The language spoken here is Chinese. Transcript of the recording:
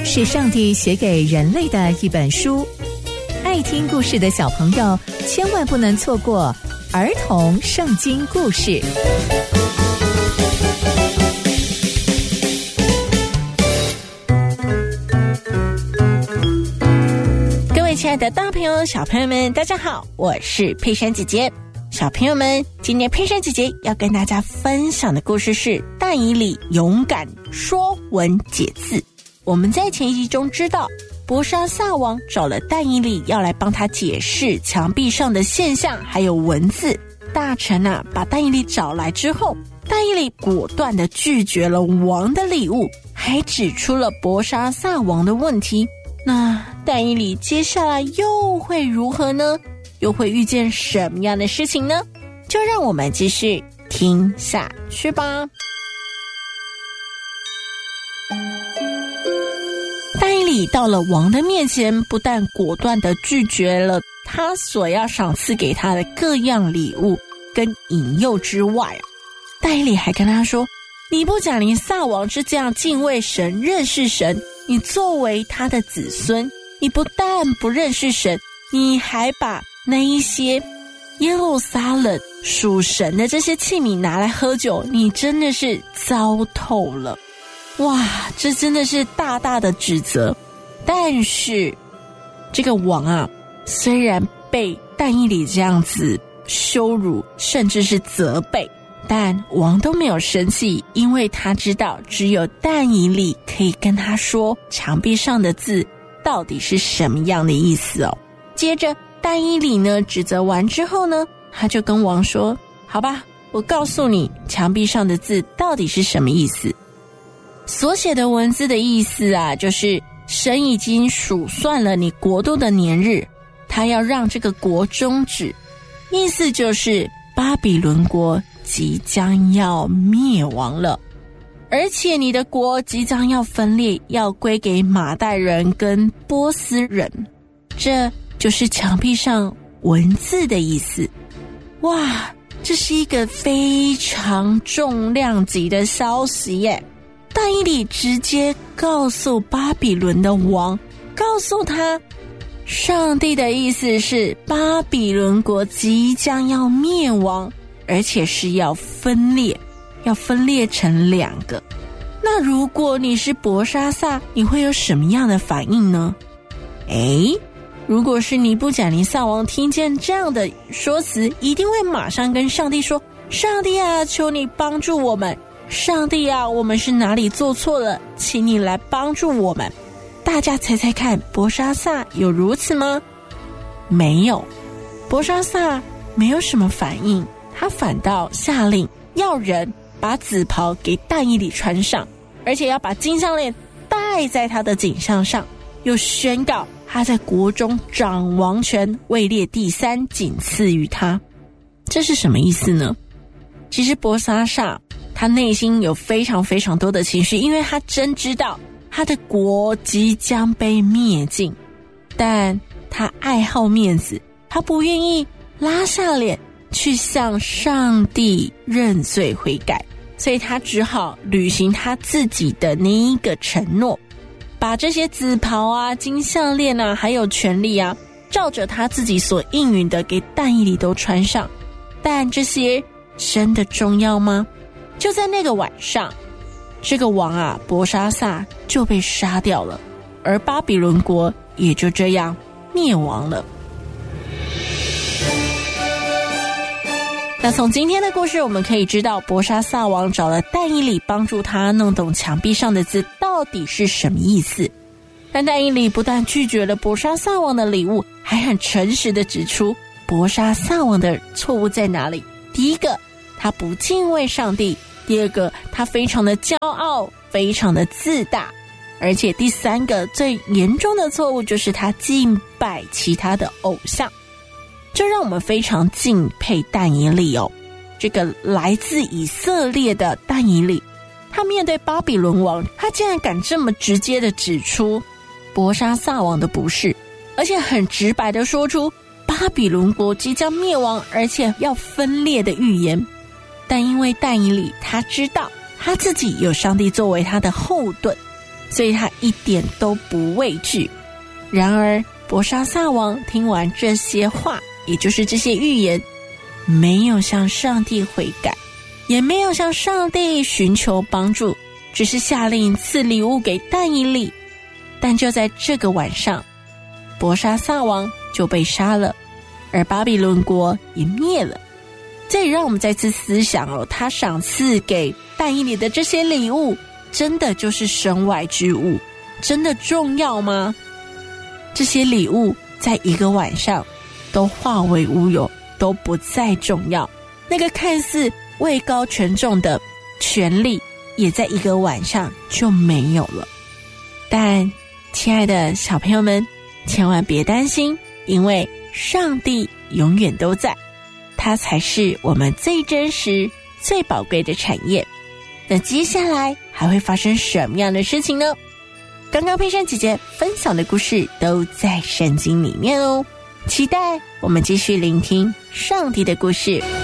是上帝写给人类的一本书，爱听故事的小朋友千万不能错过儿童圣经故事。 各位亲爱的大朋友小朋友们，大家好，我是佩珊姐姐。小朋友们，今天佩珊姐姐要跟大家分享的故事是但以理勇敢说文解字。我们在前一集中知道，伯沙撒王找了但以理要来帮他解释墙壁上的现象还有文字。大臣把但以理找来之后，但以理果断地拒绝了王的礼物，还指出了伯沙撒王的问题。那但以理接下来又会如何呢？又会遇见什么样的事情呢？就让我们继续听下去吧。但以理到了王的面前，不但果断地拒绝了他所要赏赐给他的各样礼物跟引诱之外，但以理还跟他说，尼布甲尼撒王是这样敬畏神认识神，你作为他的子孙，你不但不认识神，你还把那一些耶路撒冷属神的这些器皿拿来喝酒，你真的是糟透了。哇，这真的是大大的指责。但是这个王虽然被但以理这样子羞辱甚至是责备，但王都没有生气，因为他知道只有但以理可以跟他说墙壁上的字到底是什么样的意思哦。接着但以理呢指责完之后呢，他就跟王说，好吧，我告诉你墙壁上的字到底是什么意思。所写的文字的意思就是神已经数算了你国度的年日，他要让这个国终止，意思就是巴比伦国即将要灭亡了，而且你的国即将要分裂，要归给马代人跟波斯人，这就是墙壁上文字的意思。哇，这是一个非常重量级的消息耶！但以理直接告诉巴比伦的王，告诉他上帝的意思是巴比伦国即将要灭亡，而且是要分裂，要分裂成2个。那如果你是伯沙撒，你会有什么样的反应呢？如果是尼布甲尼撒王听见这样的说辞，一定会马上跟上帝说，上帝求你帮助我们，上帝我们是哪里做错了，请你来帮助我们。大家猜猜看，伯沙撒有如此吗？没有，伯沙撒没有什么反应，他反倒下令要人把紫袍给但以理穿上，而且要把金项链戴在他的颈项上，又宣告他在国中掌王权，位列第3，仅次于他。这是什么意思呢？其实伯沙撒他内心有非常非常多的情绪，因为他真知道他的国即将被灭尽，但他爱好面子，他不愿意拉下脸去向上帝认罪悔改，所以他只好履行他自己的那一个承诺，把这些紫袍金项链还有权力照着他自己所应允的给但以理都穿上。但这些真的重要吗？就在那个晚上，这个王伯沙撒就被杀掉了，而巴比伦国也就这样灭亡了。那从今天的故事我们可以知道，伯沙撒王找了但以理帮助他弄懂墙壁上的字到底是什么意思。但但以理不但拒绝了伯沙撒王的礼物，还很诚实地指出伯沙撒王的错误在哪里。第一个，他不敬畏上帝；第二个，他非常的骄傲，非常的自大；而且第3个最严重的错误就是他敬拜其他的偶像。这让我们非常敬佩但以理哦，这个来自以色列的但以理，他面对巴比伦王，他竟然敢这么直接的指出伯沙撒王的不是，而且很直白的说出巴比伦国即将灭亡而且要分裂的预言。但因为但以理他知道他自己有上帝作为他的后盾， 所以他一点都不畏惧。然而伯沙撒王听完这些话，也就是这些预言，没有向上帝悔改，也没有向上帝寻求帮助，只是下令赐礼物给但以理。但就在这个晚上，伯沙撒王就被杀了，而巴比伦国也灭了。这也让我们再次思想他赏赐给但以理的这些礼物，真的就是身外之物，真的重要吗？这些礼物在一个晚上都化为乌有，都不再重要。那个看似位高权重的权力，也在一个晚上就没有了。但亲爱的小朋友们，千万别担心，因为上帝永远都在，他才是我们最真实、最宝贵的产业。那接下来还会发生什么样的事情呢？刚刚佩珊姐姐分享的故事都在圣经里面哦，期待我们继续聆听上帝的故事。